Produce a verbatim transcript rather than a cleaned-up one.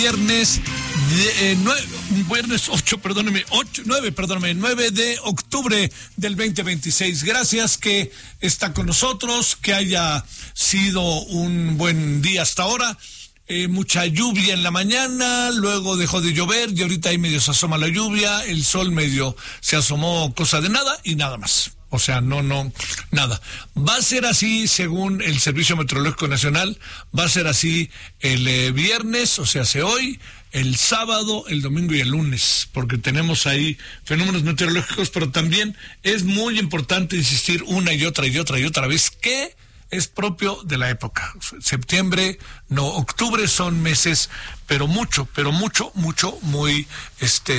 viernes de, eh, nueve, viernes ocho, perdóneme, ocho, nueve, perdóneme, nueve de octubre del veinte veintiséis. Gracias que está con nosotros, que haya sido un buen día hasta ahora. Eh, mucha lluvia en la mañana, luego dejó de llover y ahorita ahí medio se asoma la lluvia, el sol medio se asomó, cosa de nada y nada más. O sea, no, no, nada. Va a ser así según el Servicio Meteorológico Nacional, va a ser así el eh, viernes, o sea, hace hoy, el sábado, el domingo y el lunes, porque tenemos ahí fenómenos meteorológicos, pero también es muy importante insistir una y otra y otra y otra vez que es propio de la época. Septiembre, no, octubre son meses, pero mucho, pero mucho, mucho, muy, este,